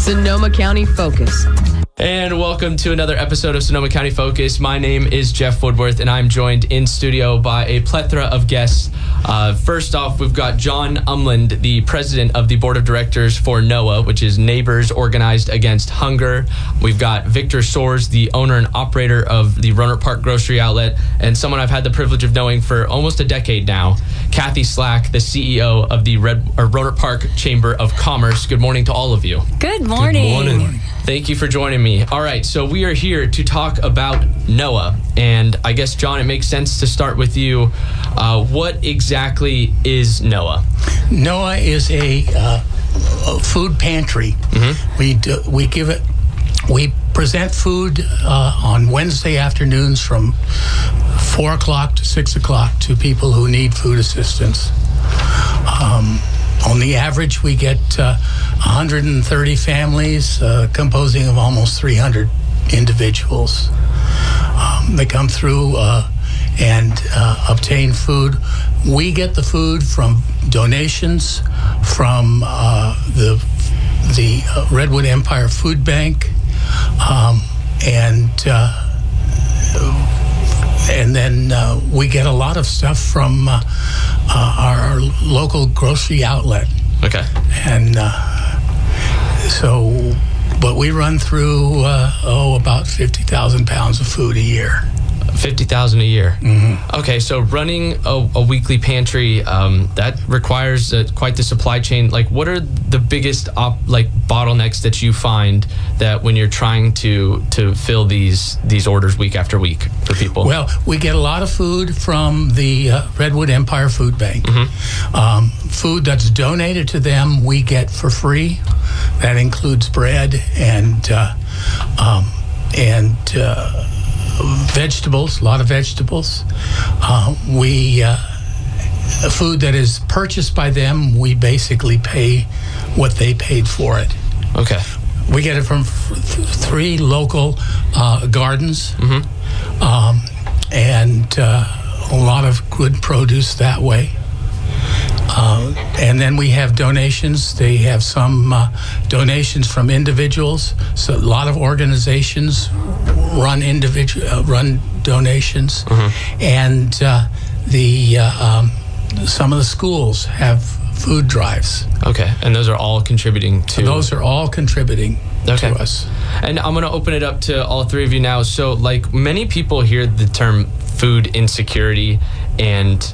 Sonoma County Focus. And welcome to another episode of Sonoma County Focus. My name is Jeff Woodworth, and I'm joined in studio by a plethora of guests. First off, we've got John Umland, the president of the board of directors for NOAH, which is Neighbors Organized Against Hunger. We've got Victor Soares, the owner and operator of the Rohnert Park Grocery Outlet, and someone I've had the privilege of knowing for almost a decade now, Kathy Slack, the CEO of the Rohnert Park Chamber of Commerce. Good morning to all of you. Good morning. Good morning. Thank you for joining me. All right, so we are here to talk about NOAH. And I guess, John, it makes sense to start with you. What exactly is NOAH? NOAH is a food pantry. Mm-hmm. We present food on Wednesday afternoons from 4 o'clock to 6 o'clock to people who need food assistance. On the average, we get 130 families composing of almost 300 individuals. They come through and obtain food. We get the food from donations from the Redwood Empire Food Bank, and then we get a lot of stuff from our local grocery outlet. Okay. And but we run through about 50,000 pounds of food a year. 50,000 a year. Mm-hmm. Okay, so running a weekly pantry, that requires quite the supply chain. Like, what are the biggest bottlenecks that you find that when you're trying to fill these orders week after week for people? Well, we get a lot of food from the Redwood Empire Food Bank. Mm-hmm. Food that's donated to them, we get for free. That includes bread and vegetables, a lot of vegetables. Food that is purchased by them, we basically pay what they paid for it. Okay. We get it from 3 local gardens, mm-hmm. And a lot of good produce that way. And then we have donations. They have some donations from individuals. So a lot of organizations run donations, mm-hmm. And some of the schools have food drives. Okay, and those are all contributing to. Those are all contributing to us. And I'm going to open it up to all three of you now. So, like, many people hear the term food insecurity, and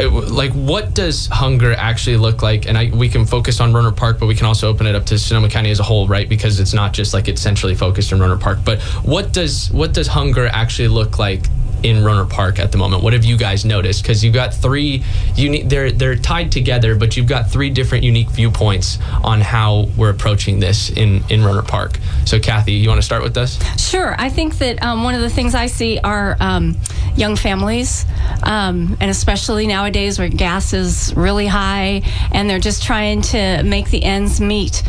what does hunger actually look like? And we can focus on Rohnert Park, but we can also open it up to Sonoma County as a whole, right? Because it's not just like it's centrally focused in Rohnert Park. But what does hunger actually look like in Rohnert Park at the moment? What have you guys noticed? Because you've got 3 unique, they're tied together, but you've got 3 different unique viewpoints on how we're approaching this in Rohnert Park. So Kathy, you want to start with this? Sure. I think that one of the things I see are young families, and especially nowadays where gas is really high and they're just trying to make the ends meet.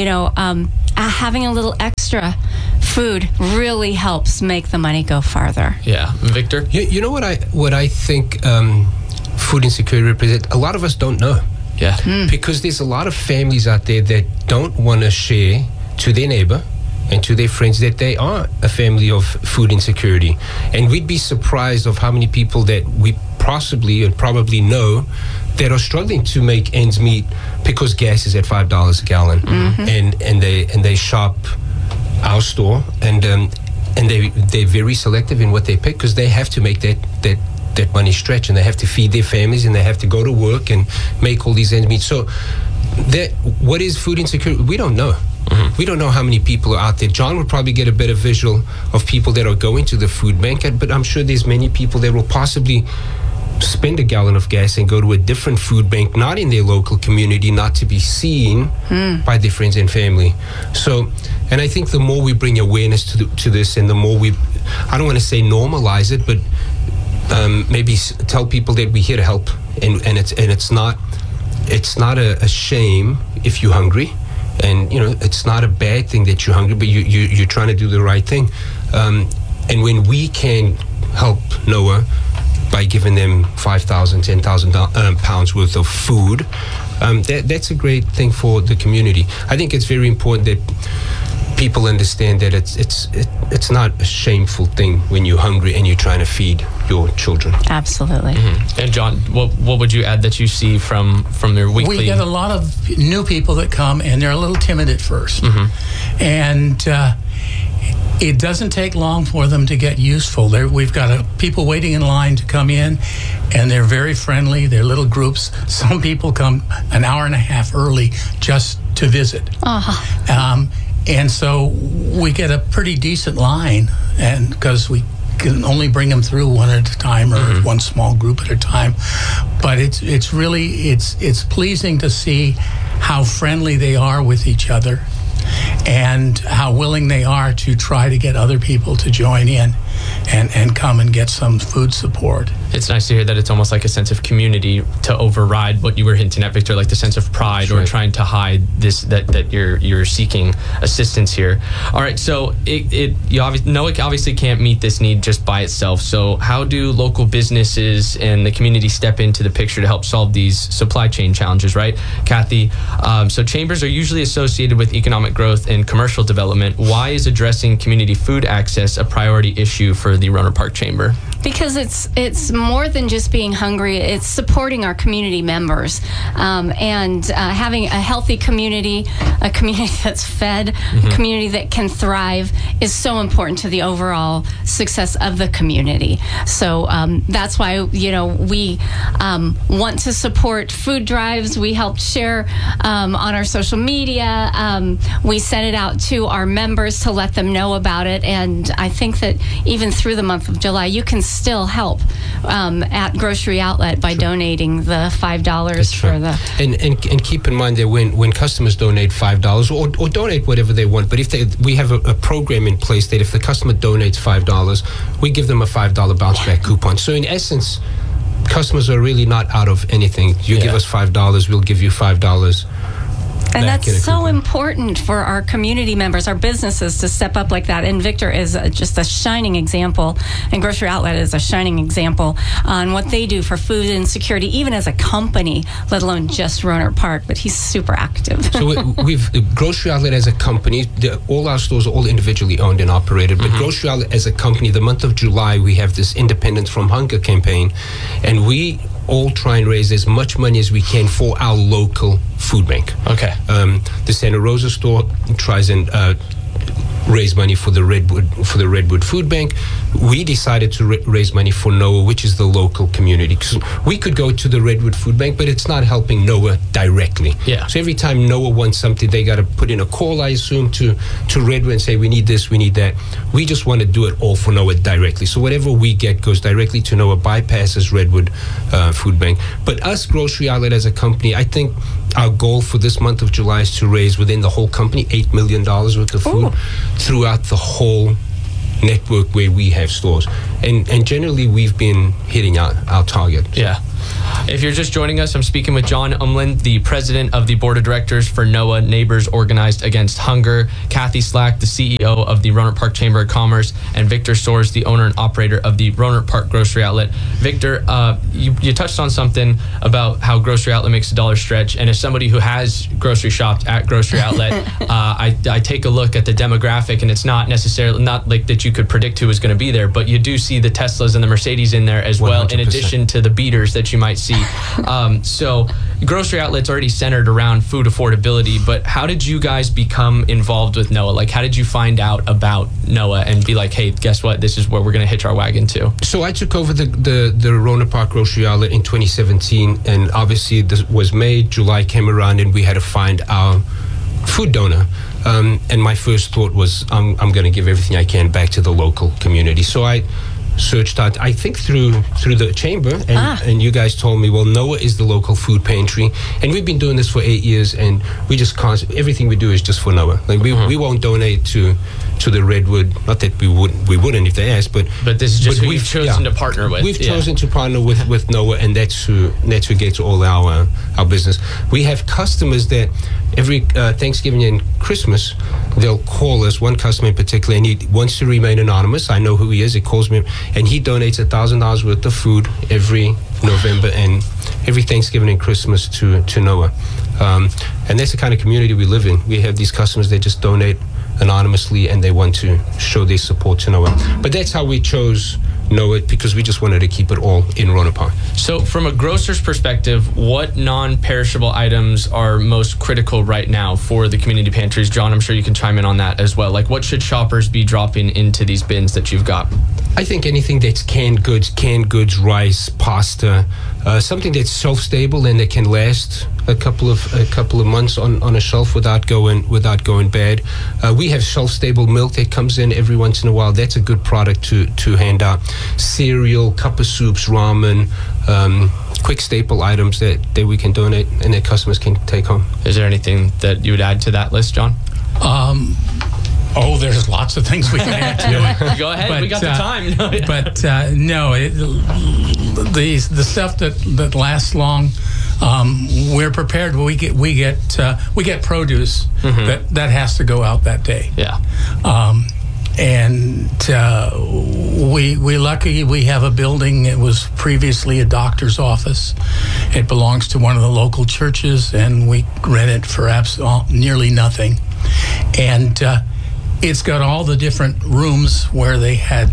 Having a little extra food really helps make the money go farther. Yeah. Victor? You know what I think food insecurity represents? A lot of us don't know. Yeah. Because there's a lot of families out there that don't want to share to their neighbor and to their friends that they are a family of food insecurity. And we'd be surprised of how many people that we probably know that are struggling to make ends meet because gas is at $5 a gallon. Mm-hmm. and they shop our store, and they're very selective in what they pick because they have to make that money stretch, and they have to feed their families, and they have to go to work and make all these ends meet. So what is food insecurity? We don't know. Mm-hmm. We don't know how many people are out there. John would probably get a better visual of people that are going to the food bank, but I'm sure there's many people that will possibly spend a gallon of gas and go to a different food bank, not in their local community, not to be seen by their friends and family. So, and I think the more we bring awareness to this, and the more I don't want to say normalize it, but maybe tell people that we're here to help, and it's not a shame if you're hungry, and it's not a bad thing that you're hungry, but you're trying to do the right thing, and when we can help NOAH by giving them 5,000, 10,000 pounds worth of food, That's a great thing for the community. I think it's very important that people understand that it's not a shameful thing when you're hungry and you're trying to feed your children. Absolutely. And John, what would you add that you see from their weekly? We get a lot of new people that come, and they're a little timid at first. And it doesn't take long for them to get useful. We've got people waiting in line to come in, and they're very friendly. They're little groups. Some people come an hour and a half early just to visit. And so we get a pretty decent line, and because we can only bring them through one at a time, or one small group at a time. But it's really pleasing to see how friendly they are with each other, and how willing they are to try to get other people to join in and come and get some food support. It's nice to hear that it's almost like a sense of community to override what you were hinting at, Victor, like the sense of pride or trying to hide this that you're seeking assistance here. All right, so NOAA obviously can't meet this need just by itself. So how do local businesses and the community step into the picture to help solve these supply chain challenges, right? Kathy, so chambers are usually associated with economic growth and commercial development. Why is addressing community food access a priority issue for the Rohnert Park Chamber? Because it's more than just being hungry. It's supporting our community members, and having a healthy community, a community that's fed, a community that can thrive, is so important to the overall success of the community. So that's why we want to support food drives. We helped share on our social media. We sent it out to our members to let them know about it, and I think that even through the month of July, you can still help at Grocery Outlet by donating the $5 for the... And keep in mind that when customers donate $5 or donate whatever they want, but we have a program in place that if the customer donates $5, we give them a $5 bounce back coupon. So in essence, customers are really not out of anything. You give us $5, we'll give you $5. And that's so important for our community members, our businesses, to step up like that. And Victor is just a shining example, and Grocery Outlet is a shining example on what they do for food insecurity, even as a company, let alone just Rohnert Park. But he's super active. So we've Grocery Outlet as a company, all our stores are all individually owned and operated. But Grocery Outlet as a company, the month of July, we have this Independence from Hunger campaign, and we all try and raise as much money as we can for our local food bank. Okay. The Santa Rosa store tries and raise money for the Redwood Food Bank. We decided to raise money for NOAA, which is the local community. So we could go to the Redwood Food Bank, but it's not helping NOAA directly. Yeah. So every time NOAA wants something, they got to put in a call, I assume, to Redwood and say, we need this, we need that. We just want to do it all for NOAA directly. So whatever we get goes directly to NOAA, bypasses Redwood Food Bank. But us, Grocery Outlet as a company, I think our goal for this month of July is to raise within the whole company $8 million worth of food throughout the whole network where we have stores. And generally, we've been hitting our target. Yeah. If you're just joining us, I'm speaking with John Umland, the president of the board of directors for NOAA Neighbors Organized Against Hunger, Kathy Slack, the CEO of the Rohnert Park Chamber of Commerce, and Victor Soares, the owner and operator of the Rohnert Park Grocery Outlet. Victor, you touched on something about how Grocery Outlet makes a dollar stretch, and as somebody who has grocery shopped at Grocery Outlet, I take a look at the demographic, and it's not necessarily not like that you could predict who was going to be there, but you do see the Teslas and the Mercedes in there as well, 100%. In addition to the beaters that you might see. So Grocery Outlet's already centered around food affordability, but how did you guys become involved with NOAA? Like, how did you find out about NOAA and be like, hey, guess what? This is where we're going to hitch our wagon to. So I took over the Rohnert Park Grocery Outlet in 2017, and obviously this was May, July came around, and we had to find our food donor. And my first thought was, I'm going to give everything I can back to the local community. So I searched out, I think through the chamber, and you guys told me, well, NOAA is the local food pantry, and we've been doing this for 8 years, and we just everything we do is just for NOAA. Like we won't donate to the Redwood, not that we wouldn't if they asked, but this is just who we've chosen to partner with. We've chosen to partner with NOAA, and that's who gets all our business. We have customers that every Thanksgiving and Christmas, they'll call us, one customer in particular, and he wants to remain anonymous. I know who he is. He calls me, and he donates $1,000 worth of food every November and every Thanksgiving and Christmas to NOAA. And that's the kind of community we live in. We have these customers that just donate anonymously, and they want to show their support to Noah. But that's how we chose Noah, because we just wanted to keep it all in Ronapa. So from a grocer's perspective, what non-perishable items are most critical right now for the community pantries? John, I'm sure you can chime in on that as well. Like, what should shoppers be dropping into these bins that you've got? I think anything that's canned goods, rice, pasta, something that's shelf-stable and that can last a couple of months on a shelf without going bad. We have shelf-stable milk that comes in every once in a while. That's a good product to hand out. Cereal, cup of soups, ramen, quick staple items that we can donate and that customers can take home. Is there anything that you would add to that list, John? There's lots of things we can add to it. Go ahead, we got the time. The stuff that lasts long, we're prepared. We get produce that has to go out that day. Yeah. We have a building. It was previously a doctor's office. It belongs to one of the local churches, and we rent it for nearly nothing. And it's got all the different rooms where they had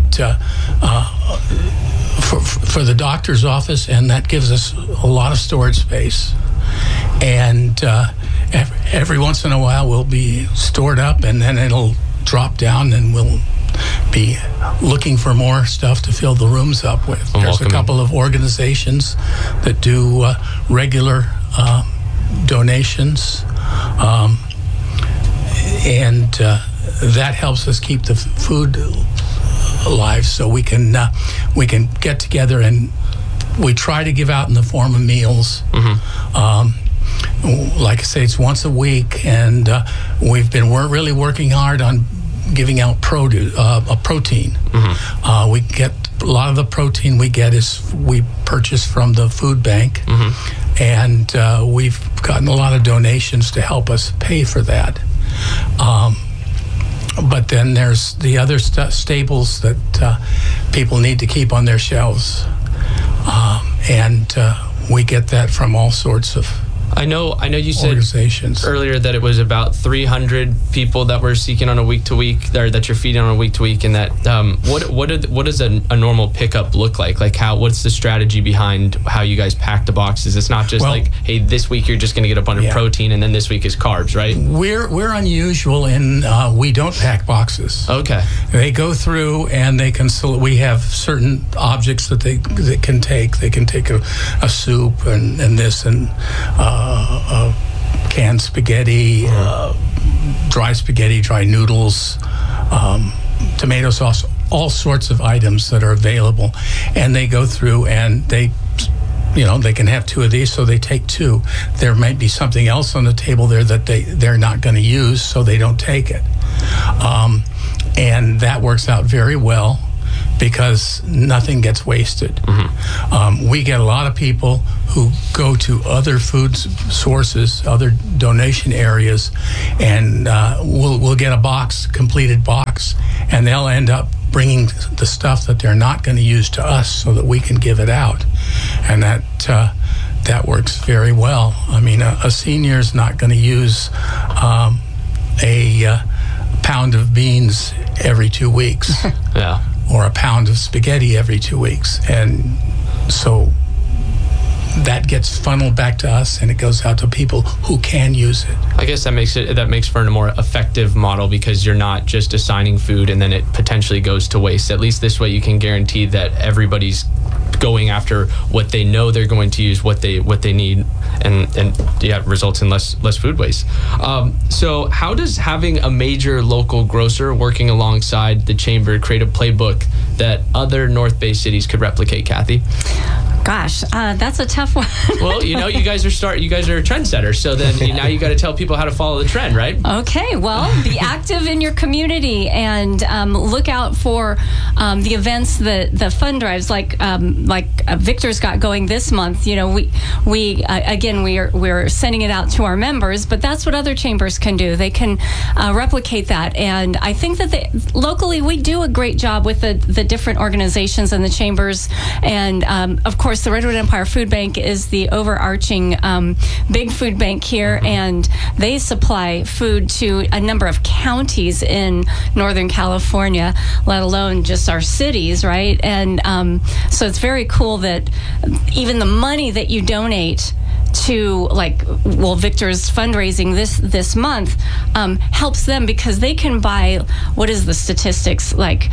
for the doctor's office, and that gives us a lot of storage space. And every once in a while, we'll be stored up, and then it'll drop down, and we'll be looking for more stuff to fill the rooms up with. There's a couple of organizations that do regular donations, and that helps us keep the food alive. So we can get together, and we try to give out in the form of meals. Like I say, it's once a week, and we've been really working hard on giving out protein. We get a lot of the protein we get is we purchase from the food bank, and we've gotten a lot of donations to help us pay for that. But then there's the other staples that people need to keep on their shelves, and we get that from all sorts of I know you said earlier that it was about 300 people that were seeking on a week-to-week, or that you're feeding on a week-to-week, and that what does a normal pickup look like? Like, what's the strategy behind how you guys pack the boxes? It's not just hey, this week you're just going to get a bunch of protein, and then this week is carbs, right? We're unusual in we don't pack boxes. Okay. They go through, and they can. We have certain objects that they can take. They can take a soup and this and. Canned spaghetti, dry noodles, tomato sauce, all sorts of items that are available. And they go through, and they can have 2 of these, so they take 2. There might be something else on the table there that they're not going to use, so they don't take it. And that works out very well, because nothing gets wasted. We get a lot of people who go to other food sources, other donation areas, and we'll get a completed box, and they'll end up bringing the stuff that they're not going to use to us so that we can give it out. And that works very well. I mean, a senior's not going to use a pound of beans every 2 weeks. Yeah. Or a pound of spaghetti every 2 weeks. And so that gets funneled back to us, and it goes out to people who can use it. I guess that makes for a more effective model, because you're not just assigning food and then it potentially goes to waste. At least this way you can guarantee that everybody's going after what they know they're going to use, what they need, and results in less food waste. So how does having a major local grocer working alongside the chamber create a playbook that other North Bay cities could replicate, Kathy? Gosh, that's a tough one. Well, you guys are a trendsetter, so then now you got to tell people how to follow the trend, right? Okay, well, be active in your community, and look out for the events, the fund drives, like Victor's got going this month. We're sending it out to our members, but that's what other chambers can do. They can replicate that, and I think that locally we do a great job with the different organizations and the chambers, and of course, course, the Redwood Empire Food Bank is the overarching big food bank here, and they supply food to a number of counties in Northern California, let alone just our cities, right? And so it's very cool that even the money that you donate to, Victor's fundraising this month helps them, because they can buy, what is the statistics, like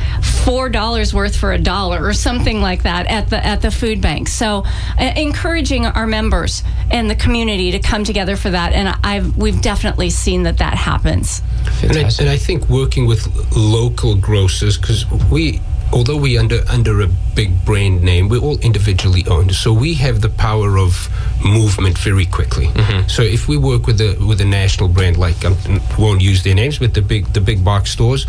$4 worth for $1 or something like that at the food bank. So encouraging our members and the community to come together for that, and we've definitely seen that happens. And I think working with local grocers, because although we under a big brand name, we're all individually owned, so we have the power of movement very quickly. So if we work with a national brand, like I won't use their names, but the big box stores,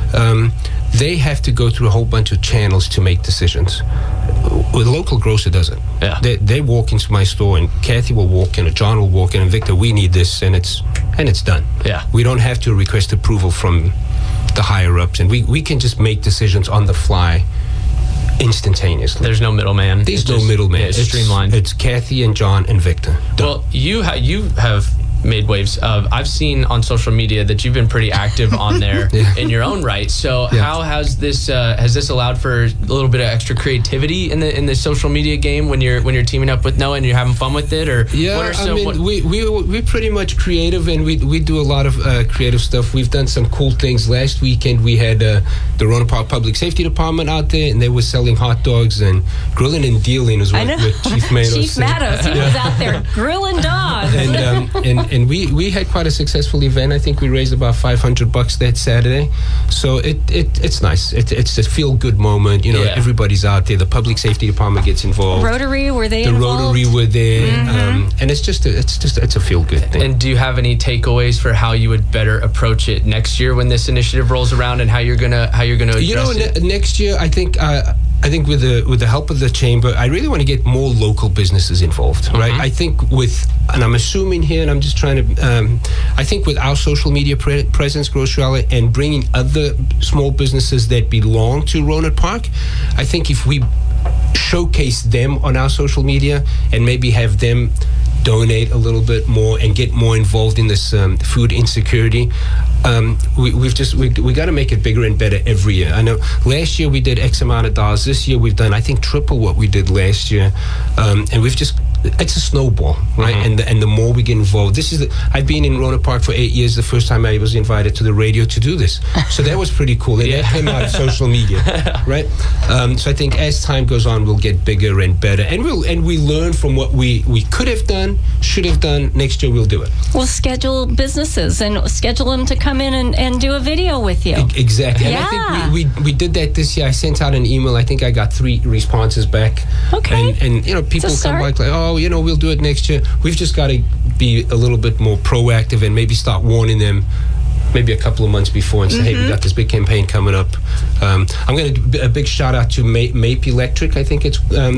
they have to go through a whole bunch of channels to make decisions. A local grocer doesn't. Yeah. They walk into my store, and Kathy will walk in, or John will walk in, and Victor, we need this, and it's done. Yeah. We don't have to request approval from the higher ups, and we can just make decisions on the fly instantaneously. There's no middleman. There's no middleman. Yeah, it's streamlined. It's Kathy and John and Victor. Done. Well, you have made waves. I've seen on social media that you've been pretty active on there in your own right. So how has this allowed for a little bit of extra creativity in the social media game when you're teaming up with Noah and you're having fun with it? Or we're pretty much creative, and we do a lot of creative stuff. We've done some cool things. Last weekend we had the Roanoke Park Public Safety Department out there, and they were selling hot dogs and grilling and dealing as well with Chief Matos. Chief Matos, he was out there grilling dogs. And we had quite a successful event. I think we raised about $500 that Saturday. So it's nice. It's a feel-good moment. Everybody's out there. The public safety department gets involved. Rotary, were they involved? The Rotary were there, and it's a feel-good thing. And do you have any takeaways for how you would better approach it next year when this initiative rolls around, and how you're gonna address it? Next year, I think with the help of the chamber, I really want to get more local businesses involved, right? I think and I'm assuming here, and I'm just trying to, I think with our social media presence, Grocery Outlet, and bringing other small businesses that belong to Roanoke Park, I think if we showcase them on our social media and maybe have them donate a little bit more and get more involved in this food insecurity, we got to make it bigger and better every year. I know last year we did X amount of dollars. This year we've done, I think, triple what we did last year, and it's a snowball, right? And the more we get involved, I've been in Roanoke Park for 8 years. The first time I was invited to the radio to do this, so that was pretty cool. And that came out of social media, right? So I think as time goes on, we'll get bigger and better, and we learn from what we could have done, should have done. Next year we'll do it. We'll schedule businesses and schedule them to come in and do a video with you. Exactly. Yeah. And I think we did that this year. I sent out an email. I think I got 3 responses back. Okay. And people come back like, oh, we'll do it next year. We've just got to be a little bit more proactive and maybe start warning them maybe a couple of months before and say, hey, we got this big campaign coming up. I'm going to do a big shout out to MAPE Electric, I think it's.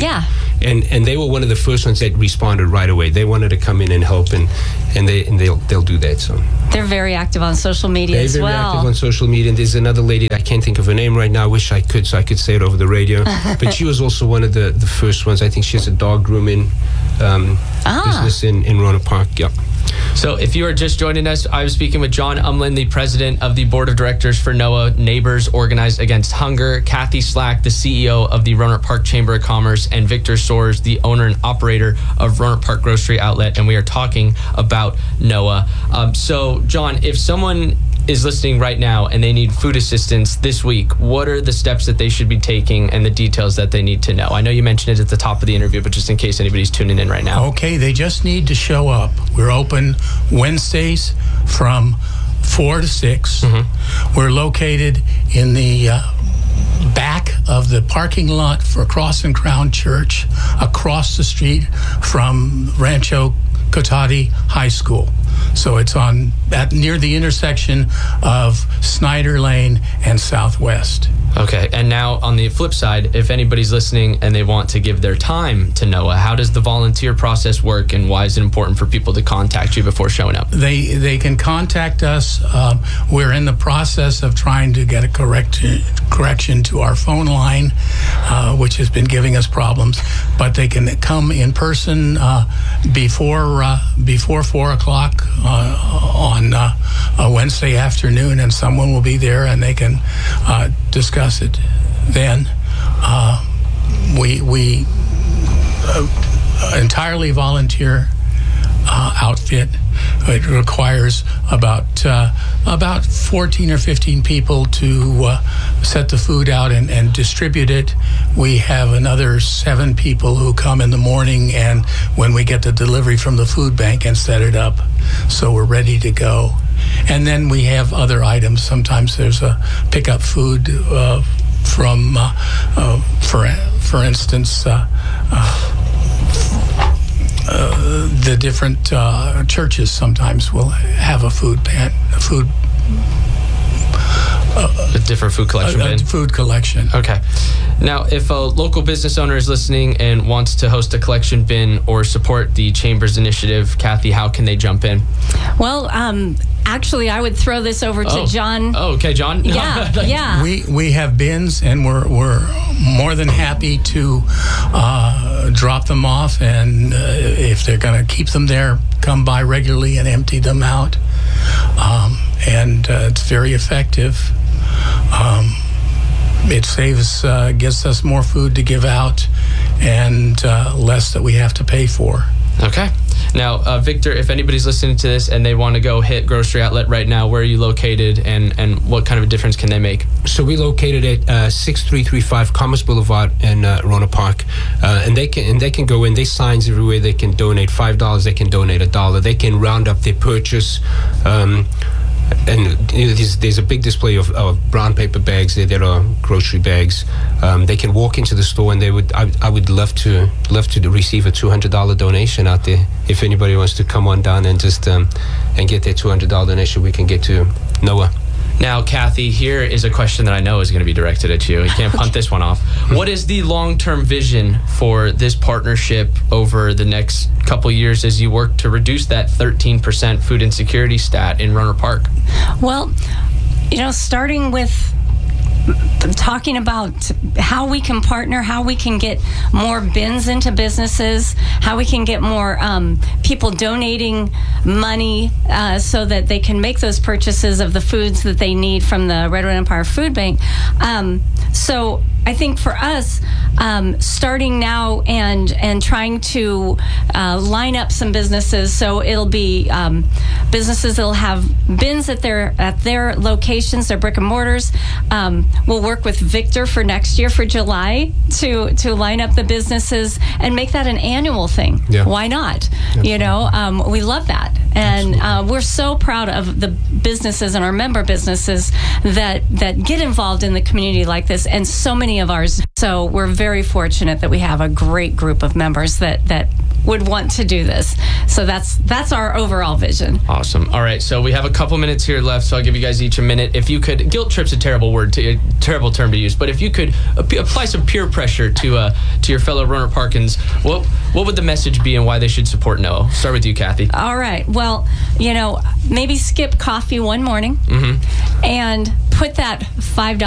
And they were one of the first ones that responded right away. They wanted to come in and help, and they'll do that. So they're very active on social media as well. They're very active on social media. And there's another lady, I can't think of her name right now. I wish I could, so I could say it over the radio. But she was also one of the first ones. I think she has a dog grooming business in Roanoke Park. Yep. So if you are just joining us, I was speaking with John Umlin, the president of the board of directors for NOAA Neighbors Organized Against Hunger, Kathy Slack, the CEO of the Roanoke Park Chamber of Commerce, and Victor Soares, the owner and operator of Roanoke Park Grocery Outlet, and we are talking about NOAA. So, John, if someone is listening right now and they need food assistance this week, what are the steps that they should be taking and the details that they need to know? I know you mentioned it at the top of the interview, but just in case anybody's tuning in right now. Okay, they just need to show up. We're open Wednesdays from 4 to 6. We're located in the back of the parking lot for Cross and Crown Church, across the street from Rancho Cotati High School. So it's near the intersection of Snyder Lane and Southwest. Okay, and now on the flip side, if anybody's listening and they want to give their time to NOAH, how does the volunteer process work, and why is it important for people to contact you before showing up? They can contact us. We're in the process of trying to get a correction to our phone line, which has been giving us problems. But they can come in person before 4 o'clock on a Wednesday afternoon, and someone will be there and they can discuss it then. We entirely volunteer outfit. It requires about 14 or 15 people to set the food out and distribute it. We have another 7 people who come in the morning, and when we get the delivery from the food bank, and set it up so we're ready to go. And then we have other items. Sometimes there's a pickup food from, for instance, the different churches sometimes will have a food A different food collection bin? Food collection. Okay. Now, if a local business owner is listening and wants to host a collection bin or support the Chamber's initiative, Kathy, how can they jump in? Well, actually, I would throw this over to John. Oh, okay, John? Yeah. We have bins, and we're more than happy to drop them off, and if they're going to keep them there, come by regularly and empty them out. And it's very effective. It gets us more food to give out, and less that we have to pay for. Okay. Now, Victor, if anybody's listening to this and they want to go hit Grocery Outlet right now, where are you located, and what kind of a difference can they make? So we're located at 6335 Commerce Boulevard in Rohnert Park, and they can go in. There's signs everywhere. They can donate $5. They can donate $1. They can round up their purchase. And there's a big display of brown paper bags there that are grocery bags. They can walk into the store, and I would love to receive a $200 donation out there. If anybody wants to come on down and just and get their $200 donation, we can get to NOAH. Now, Kathy, here is a question that I know is going to be directed at you. You can't punt this one off. What is the long-term vision for this partnership over the next couple years as you work to reduce that 13% food insecurity stat in Rohnert Park? Well, starting with talking about how we can partner, how we can get more bins into businesses, how we can get more people donating money so that they can make those purchases of the foods that they need from the Redwood Empire Food Bank. So I think for us, starting now and trying to line up some businesses, so it'll be businesses that'll have bins at their locations, their brick and mortars. We'll work with Victor for next year, for July, to line up the businesses and make that an annual thing. Yeah. Why not? Absolutely. We love that. And we're so proud of the businesses and our member businesses that get involved in the community like this, and so many of ours. So we're very fortunate that we have a great group of members that would want to do this. So that's our overall vision. Awesome. All right, so we have a couple minutes here left, so I'll give you guys each a minute. If you could, guilt trip's a terrible terrible term to use, but if you could apply some peer pressure to your fellow Rohnert Parkins, what would the message be and why they should support NOAH? Start with you, Kathy. All right. Well, maybe skip coffee one morning and put that $5